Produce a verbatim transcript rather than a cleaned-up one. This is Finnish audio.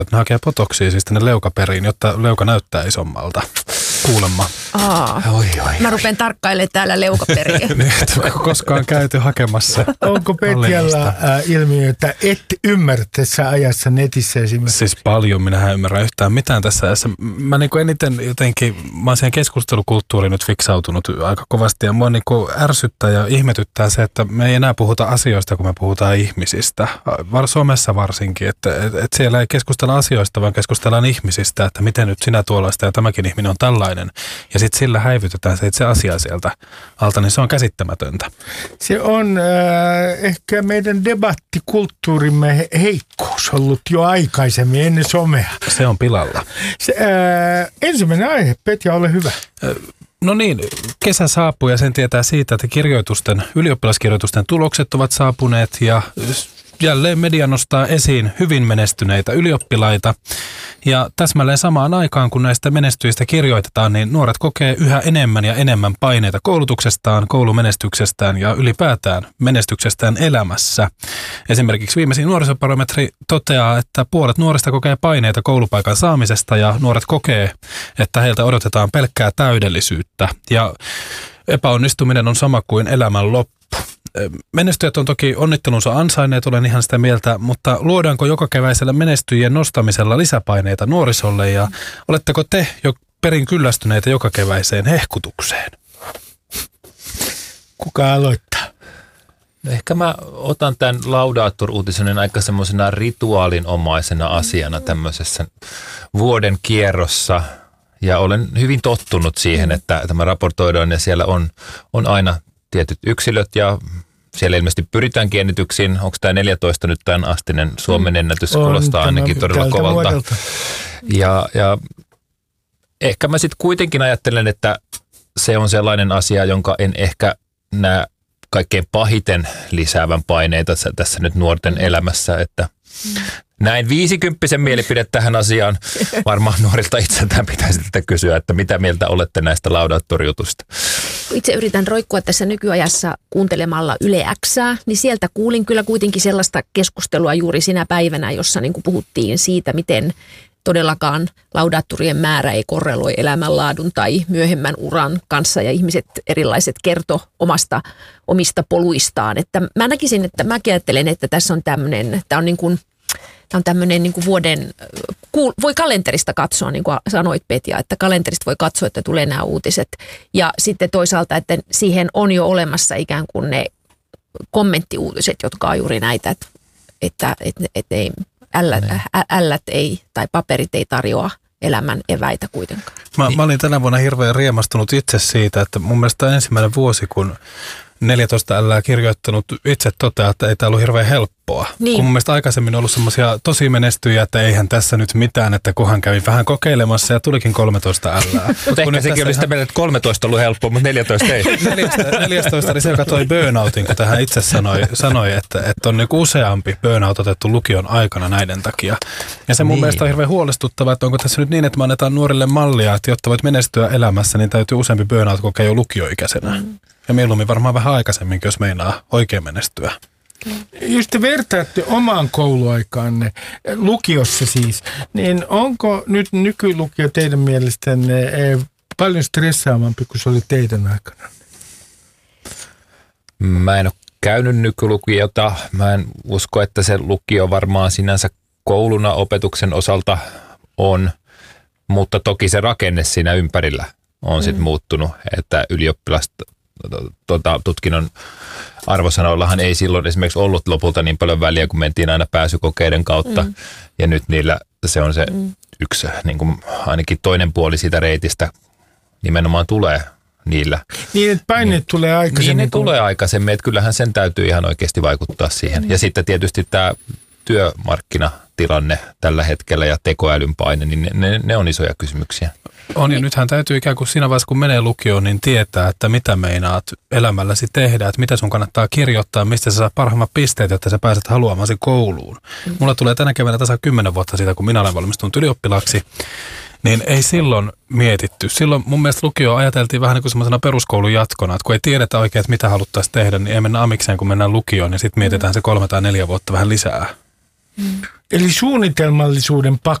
Ne hakee potoksia siis tänne leukaperiin, jotta leuka näyttää isommalta. Kuulemma. Aa, oi, oi, mä rupean tarkkailemaan täällä leukaperiä. Niin, että koskaan käyty hakemassa. Onko Petjalla äh, ilmiö, että et ymmärrä tässä ajassa netissä esimerkiksi? Siis paljon, minähän ymmärrän yhtään mitään tässä ajassa. Mä niin kuin eniten jotenkin, mä oon siihen keskustelukulttuuriin nyt fiksautunut aika kovasti ja mua niin kuin ärsyttää ja ihmetyttää se, että me ei enää puhuta asioista, kun me puhutaan ihmisistä. Var, somessa varsinkin, että et, et siellä ei keskustella asioista, vaan keskustellaan ihmisistä, että miten nyt sinä tuollaista ja tämäkin ihminen on tällainen. Ja sitten sillä häivytetään se itse asia sieltä alta, niin se on käsittämätöntä. Se on äh, ehkä meidän debattikulttuurimme heikkous ollut jo aikaisemmin ennen somea. Se on pilalla. Se, äh, ensimmäinen aihe, Petja, ole hyvä. No niin, kesä saapuu ja sen tietää siitä, että kirjoitusten, ylioppilaskirjoitusten tulokset ovat saapuneet ja jälleen media nostaa esiin hyvin menestyneitä ylioppilaita. Ja täsmälleen samaan aikaan, kun näistä menestyjistä kirjoitetaan, niin nuoret kokee yhä enemmän ja enemmän paineita koulutuksestaan, koulumenestyksestään ja ylipäätään menestyksestään elämässä. Esimerkiksi viimeisin nuorisobarometri toteaa, että puolet nuorista kokee paineita koulupaikan saamisesta ja nuoret kokee, että heiltä odotetaan pelkkää täydellisyyttä. Ja epäonnistuminen on sama kuin elämän loppu. Menestyjät on toki onnittelunsa ansainneet, olen ihan sitä mieltä, mutta luodaanko joka keväisellä menestyjien nostamisella lisäpaineita nuorisolle ja oletteko te jo perin kyllästyneitä joka keväiseen hehkutukseen? Kuka aloittaa? No ehkä mä otan tämän Laudatur-uutisen aika semmoisena rituaalinomaisena asiana tämmöisessä vuoden kierrossa. Ja olen hyvin tottunut siihen, että tämä raportoidaan ja siellä on, on aina tietyt yksilöt ja siellä ilmeisesti pyritäänkin ennätyksiin. Onko tämä neljätoista nyt tämän astinen Suomen ennätys? Kuulostaa ainakin todella kovalta. Ja, ja ehkä mä sitten kuitenkin ajattelen, että se on sellainen asia, jonka en ehkä näe kaikkein pahiten lisäävän paineita tässä nyt nuorten elämässä, että näin viisikymppisen mielipide tähän asiaan. Varmaan nuorilta itseltään pitäisi tätä kysyä, että mitä mieltä olette näistä Laudatur-jutusta? Itse yritän roikkua tässä nykyajassa kuuntelemalla Yle Xää, niin sieltä kuulin kyllä kuitenkin sellaista keskustelua juuri sinä päivänä, jossa niin kuin puhuttiin siitä, miten todellakaan laudaattorien määrä ei korreloi elämänlaadun tai myöhemmän uran kanssa ja ihmiset erilaiset kertoo omasta, omista poluistaan. Että mä näkisin, että mä ajattelen, että tässä on tämmöinen, tämä on niin kuin Tämä on tämmöinen niin kuin vuoden, voi kalenterista katsoa, niin kuin sanoit Petja, että kalenterista voi katsoa, että tulee nämä uutiset. Ja sitten toisaalta, että siihen on jo olemassa ikään kuin ne kommenttiuutiset, jotka on juuri näitä, että, että, että, että ei, ällät, ällät ei tai paperit ei tarjoa elämän eväitä kuitenkaan. Mä, mä olin tänä vuonna hirveän riemastunut itse siitä, että mun mielestä on ensimmäinen vuosi, kun neljätoista ällää kirjoittanut itse toteaa, että ei tämä ollut hirveän helppoa. Niin. Kun mun mielestä aikaisemmin on ollut semmoisia tosi menestyjiä, että eihän tässä nyt mitään, että kunhan kävi vähän kokeilemassa ja tulikin kolmetoista ällää. Mutta ehkä sekin oli sitä mieltä, että kolmetoista ollut helppoa, mutta neljätoista ei. neljätoista oli se, joka toi burnoutin, kun tähän itse sanoi, sanoi että, että on niinku useampi burnout otettu lukion aikana näiden takia. Ja se mun niin. mielestä on hirveän huolestuttavaa, että onko tässä nyt niin, että me annetaan nuorille mallia, että jotta voit menestyä elämässä, niin täytyy useampi burnout kokea jo lukioikäisenä. Mm. Ja mieluummin varmaan vähän aikaisemminkin, jos meinaa oikein menestyä. Jos te vertaatte omaan kouluaikaanne, lukiossa siis, niin onko nyt nykylukio teidän mielestänne paljon stressaavampi kuin se oli teidän aikana? Mä en ole käynyt nykylukiota. Mä en usko, että se lukio varmaan sinänsä kouluna opetuksen osalta on, mutta toki se rakenne siinä ympärillä on mm. sitten muuttunut, että ylioppilasta Tuota, tutkinnon arvosanoillahan ei silloin esimerkiksi ollut lopulta niin paljon väliä, kun mentiin aina pääsykokeiden kautta. Mm. Ja nyt niillä se on se mm. yksi, niin kuin ainakin toinen puoli siitä reitistä nimenomaan tulee niillä. Niin, että paineet niin, tulee aikaisemmin. Niin, ne tulee aikaisemmin, että kyllähän sen täytyy ihan oikeasti vaikuttaa siihen. Mm. Ja sitten tietysti tämä työmarkkinatilanne tällä hetkellä ja tekoälyn paine, niin ne, ne on isoja kysymyksiä. On, ja nythän täytyy ikään kuin siinä vaiheessa, kun menee lukioon, niin tietää, että mitä meinaat elämälläsi tehdä, että mitä sun kannattaa kirjoittaa, mistä sä saa parhaimmat pisteet, jotta sä pääset haluamasi kouluun. Mm. Mulla tulee tänä keväänä tasa kymmenen vuotta siitä, kun minä olen valmistunut ylioppilaaksi, niin ei silloin mietitty. Silloin mun mielestä lukio ajateltiin vähän niin kuin semmoisena peruskoulun jatkona, että kun ei tiedetä oikein, että mitä haluttaisiin tehdä, niin ei mennä amikseen, kun mennään lukioon, niin sitten mietitään se kolme tai neljä vuotta vähän lisää. Eli suunnitelmallisuuden pakko